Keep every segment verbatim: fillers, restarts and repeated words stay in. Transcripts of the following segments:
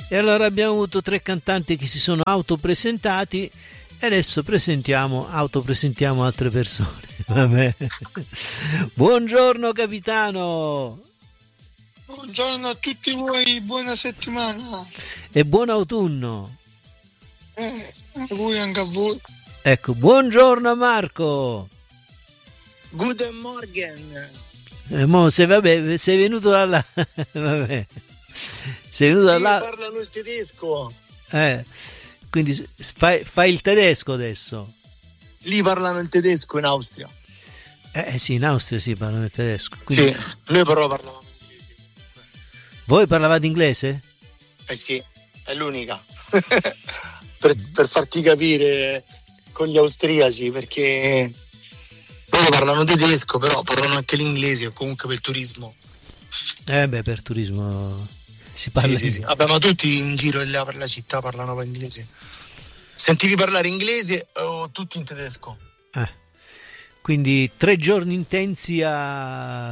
E allora abbiamo avuto tre cantanti che si sono autopresentati e adesso presentiamo, autopresentiamo altre persone. Vabbè. Buongiorno capitano. Buongiorno a tutti voi, buona settimana. E buon autunno. Eh, auguri anche a voi. Ecco, buongiorno Marco. Guten Morgen. Eh, mo, se, vabbè, sei venuto dalla... vabbè. Sei venuto dalla... parlano il tedesco. Eh, quindi fai, fai il tedesco adesso. Lì parlano il tedesco in Austria. Eh, eh sì, in Austria si parlano il tedesco. Quindi... Sì, noi però parlavamo inglese. Voi parlavate inglese? Eh sì, è l'unica. per, per farti capire con gli austriaci, perché loro parlano tedesco, però parlano anche l'inglese, o comunque per turismo. Eh beh, per turismo si parla. Sì, sì, sì. Vabbè, ma tutti in giro là per la città parlano inglese. Sentivi parlare inglese o tutti in tedesco? Eh. Quindi tre giorni intensi a...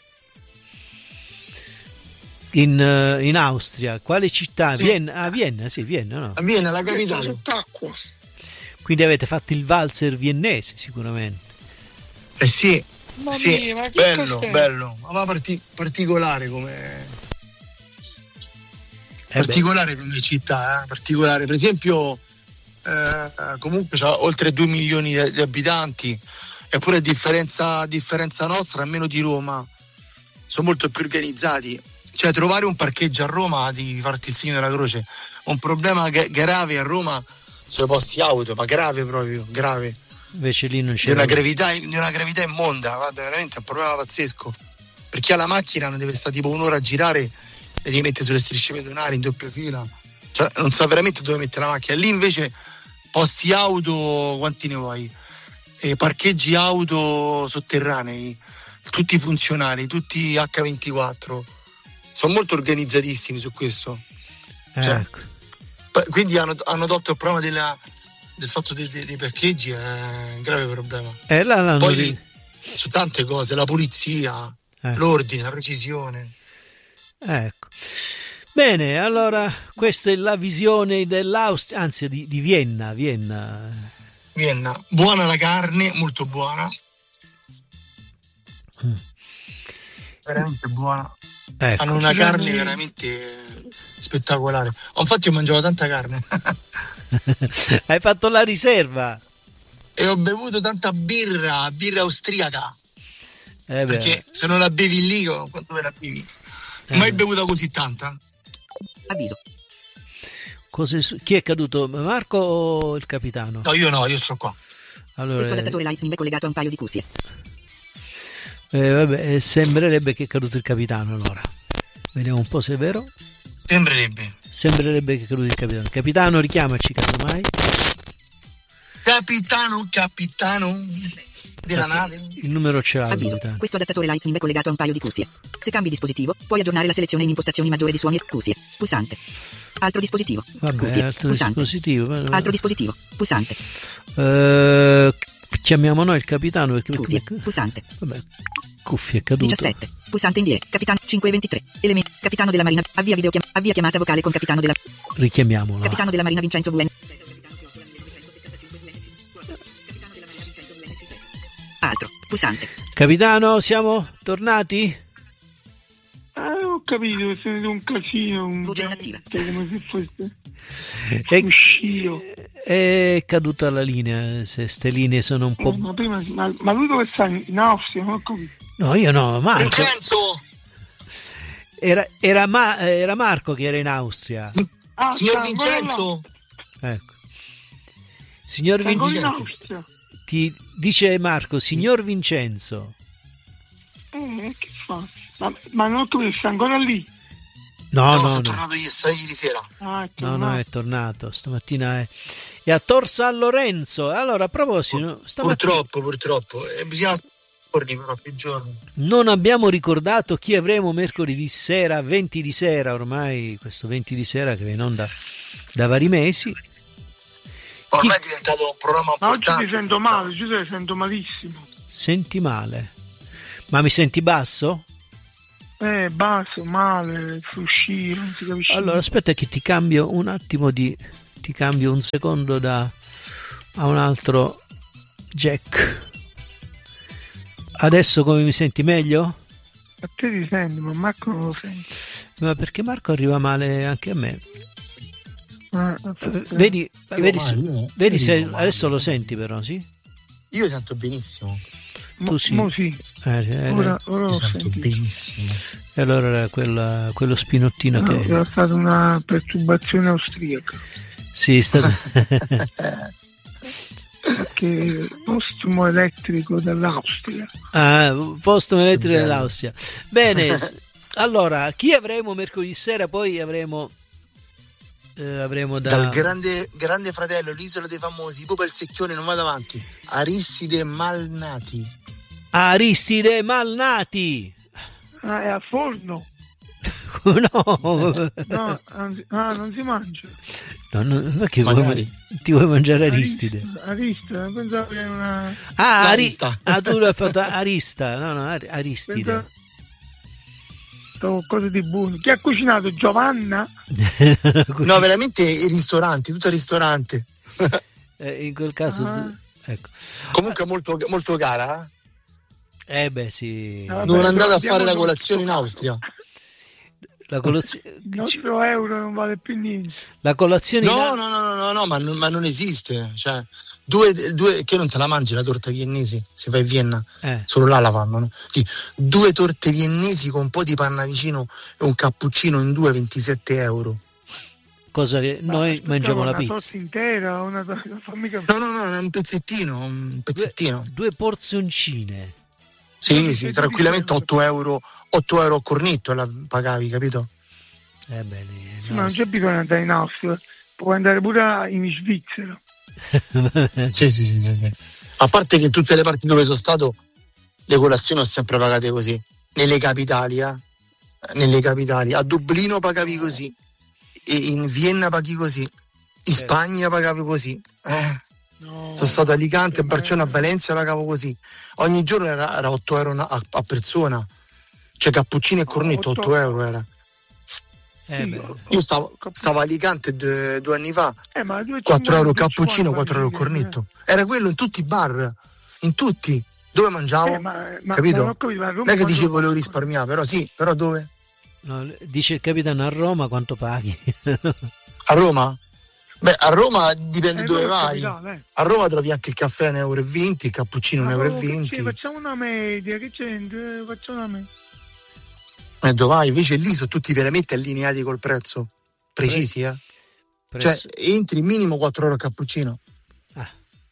in, in Austria. Quale città? Sì. Vienna? Ah, Vienna, sì, Vienna, no? A Vienna, la capitale. Quindi avete fatto il valzer viennese sicuramente. Eh sì, Mamma sì, mia, ma che bello, cos'è? bello, ma parti- particolare come Eh particolare come città, eh? Particolare. Per esempio, eh, comunque c'ha oltre due milioni di, di abitanti, eppure a differenza, a differenza nostra, almeno di Roma, sono molto più organizzati. Cioè, trovare un parcheggio a Roma, di farti il segno della croce, un problema g- grave a Roma sui posti auto, ma grave proprio, grave. Invece lì non c'è Di una gravità, di una gravità immonda, guarda, veramente è un problema pazzesco. Per chi ha la macchina non deve stare tipo un'ora a girare e ti mette sulle strisce pedonali in doppia fila, cioè, non sa veramente dove mettere la macchina. Lì invece posti auto quanti ne vuoi, e parcheggi auto sotterranei, tutti funzionali, tutti acca ventiquattro, sono molto organizzatissimi su questo. Cioè, ecco. Quindi hanno, hanno tolto il problema della, del fatto dei, dei parcheggi, è un grave problema. Eh, là, là, Poi ri... su tante cose, la pulizia, eh. l'ordine, la precisione. Ecco. Bene, allora questa è la visione dell'Austria, anzi di, di Vienna, Vienna. Vienna, buona la carne, molto buona. Mm. Veramente buona. Ecco. Hanno una carne veramente spettacolare. Oh, infatti ho mangiato tanta carne. Hai fatto la riserva. E ho bevuto tanta birra, birra austriaca. Eh perché se non la bevi lì, quanto me la bevi? Eh. Mai bevuta così tanta? Avviso. Cos'è su... Chi è caduto? Marco o il capitano? No, io no, io sto qua. Allora, Questo adattatore Lightning è collegato a un paio di cuffie. Eh, vabbè, sembrerebbe che è caduto il capitano allora. Vediamo un po' se è vero. Sembrerebbe. Sembrerebbe che è caduto il capitano. Capitano, richiamaci casomai. Capitano, capitano della nave. Il numero ce l'ha. Avviso. Questo adattatore Lightning è collegato a un paio di cuffie. Se cambi dispositivo, puoi aggiornare la selezione in impostazioni maggiore di suoni e cuffie. Pulsante. Altro dispositivo. Vabbè, cuffie. altro Pulsante. dispositivo. Altro dispositivo. Pulsante. Uh, chiamiamo noi il capitano perché Cuffie. perché... Pulsante. Vabbè, cuffie è caduto. diciassette. Pulsante indietro. Capitano cinque e ventitré. Elementi. Capitano della Marina. Avvia video chiam- avvia chiamata vocale con capitano della Richiamiamolo. Capitano della Marina Vincenzo V N. Altro. Pulsante. Capitano, siamo tornati? Eh, ho capito, è stato un casino, un Voce inattiva. come se fosse È, uscito. è caduta la linea, se ste linee sono un po'... Eh, ma, prima, ma, ma lui dove sta? In Austria? Non ho capito. No, io no, Marco. Vincenzo! Era, era, Ma- era Marco che era in Austria. Ah, Signor sta ancora Vincenzo! Ecco. Signor là. Sta ancora in Vincenzo, Austria. ti dice Marco, signor Vincenzo. Eh, che fa? Ma, ma non ho capito, sta ancora lì? No, No, no, sono no. tornato ieri, ieri sera. Ah, è No, no, tornato. è tornato. Stamattina è, è a Tor San Lorenzo. Allora, a proposito, stamattina Purtroppo, purtroppo. Eh, bisogna giorni, però più giorni. non abbiamo ricordato chi avremo mercoledì sera, venti di sera, ormai questo venti di sera che va in onda da vari mesi. Ormai è diventato un programma Ma oggi importante. mi sento male, oggi mi sento malissimo. Senti male. Ma mi senti basso? Eh, Eh, basso, male, uscire, non si capisce. Allora, aspetta che ti cambio un attimo di... ti cambio un secondo da a un altro jack. Adesso come mi senti meglio? A te ti senti, ma Marco non lo senti. Ma perché Marco arriva male anche a me. Eh, Vedi, vedi, male, io- vedi io se vivo male. adesso lo senti però, sì? Io sento benissimo. mo, tu sì. mo sì. Eh, eh, Ora, ora Io lo sento senti. benissimo. E allora era quella- quello spinottino No, che... era stata una perturbazione austriaca. Sì, è stato... Perché postumo elettrico dall'Austria. ah, posto elettrico Che bello. dell'Austria. Bene, s- allora, chi avremo mercoledì sera? Poi avremo... eh, avremo da... Dal grande, grande fratello, l'isola dei famosi, proprio il secchione, non vado avanti. Aristide Malnati. Aristide Malnati. Ah, è a forno? No, No, anzi- ah, non si mangia. no, no, ma che vuoi, Magari. ti vuoi mangiare Aristide? Aristide, pensavo che era una... Ah, Ari- Arista. ah, tu l'hai fatto Arista, no, no, Ar- Aristide. Pensavo... qualcosa di buono. Chi ha cucinato? Giovanna? No, veramente i ristoranti, tutto il ristorante. Eh, in quel caso, Ah. ecco. Comunque molto, molto cara. Eh beh, sì, No, Non Vabbè, andate a andiamo fare la su- colazione in Austria. la colazione, Il nostro euro non vale più niente. la colazione in No, a- no, no, no, no, no, ma, non- ma non esiste. Cioè, due, due, che non te la mangi la torta viennese se vai a Vienna, eh, solo là la fanno. No? Sì, due torte viennesi con un po' di panna vicino e un cappuccino in due, ventisette euro. cosa che noi Ma mangiamo la una pizza. torta intera, una torta, fammi capire. No, no, no, è un pezzettino, un Due, pezzettino. due porzioncine. Sì, sì, tranquillamente otto euro, otto euro a cornetto la pagavi, capito? Eh bene, Sì, ma non c'è bisogno di andare in Austria, puoi andare pure in Svizzera. Sì, sì, sì, sì, sì. A parte che in tutte le parti dove sono stato le colazioni ho sempre pagate così. Nelle capitali, eh? Nelle capitali. A Dublino pagavi così. E in Vienna paghi così. In Certo. Spagna pagavi così. Eh. No, Sono stato a Alicante, a che Barcellona, a bello. Valencia pagavo così. Ogni giorno era, era otto euro a, a persona. Cioè cappuccino e cornetto otto otto euro era. Eh Sì, beh. Io stavo, stavo a Alicante due, due anni fa. Eh, ma due e quattro euro cinquanta, cappuccino, due e quattro euro cinquanta, cornetto. Era quello in tutti i bar, in tutti. Dove mangiavo? Eh, ma, ma, Capito? ma non ho capito, ma a Roma Non è che quanto dicevo volevo costa? risparmiare, però sì, però dove? No, dice il capitano, a Roma quanto paghi? A Roma? Beh, a Roma dipende Eh, dove Roma è vai. capitale, eh. A Roma trovi anche il caffè a un euro e venti, il cappuccino a un Ma euro e proprio che venti. c'è? Facciamo una media, che c'è? Facciamo una media. E dove vai? Invece lì sono tutti veramente allineati col prezzo. Precisi, eh? Cioè, Prezzo- entri minimo quattro euro a cappuccino. Ah,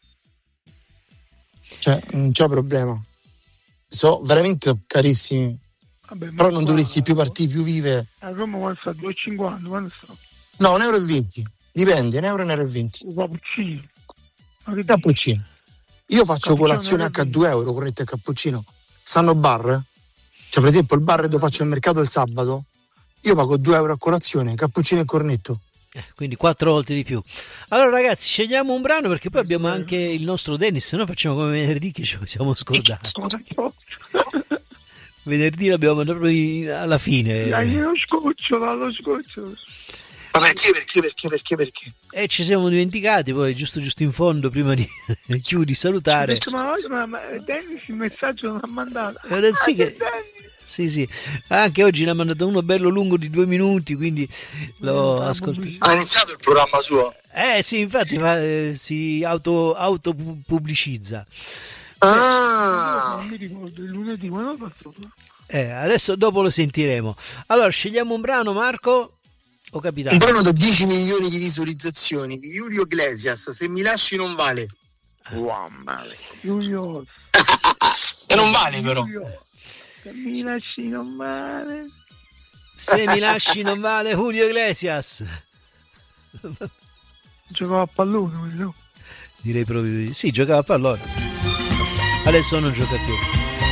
Cioè, non c'è problema. So veramente carissimi. Vabbè, ma Però non qua- dovresti più partire, più vive. A Roma quanto sta? due e cinquanta, quanto sta? No, un euro e venti. Dipende, un euro e un euro e venti. Un cappuccino. Ma che dici? Cappuccino. Io faccio Cappuccino colazione un euro anche a e due euro, corretto e cappuccino. Stanno bar? Cioè, per esempio, il bar dove faccio il mercato il sabato, io pago due euro a colazione, cappuccino e cornetto. eh, quindi quattro volte di più. Allora ragazzi, scegliamo un brano perché poi abbiamo anche il nostro Dennis, se no facciamo come venerdì che ci siamo scordati. Cosa c'ho? Venerdì l'abbiamo mandato proprio alla fine. Dai, lo scoccio, dallo scoccio. Ma perché, perché, perché, perché, perché? E ci siamo dimenticati poi, giusto giusto in fondo, prima di chiudi, salutare. Ma, ma, ma Dennis il messaggio non ha mandato. Eh, non sì Ah, che- Dennis. Sì, sì. Anche oggi ne ha mandato uno bello lungo di due minuti, quindi l'ho Ah, ascoltato. pubblicità. Ha iniziato il programma suo? Eh sì, infatti fa- eh, si auto, autopubblicizza. Ah! Non mi ricordo, il lunedì, quando ho fatto? Eh, adesso dopo lo sentiremo. Allora, scegliamo un brano, Marco o Un capitano? brano da dieci milioni di visualizzazioni di Julio Iglesias, Se mi lasci non vale. Wow, male. Giulio. E non vale però. Giulio. Se mi lasci non male. Se mi lasci non vale Julio Iglesias. Giocavo a pallone, no? Direi proprio di sì, giocava a pallone. Adesso non gioca più.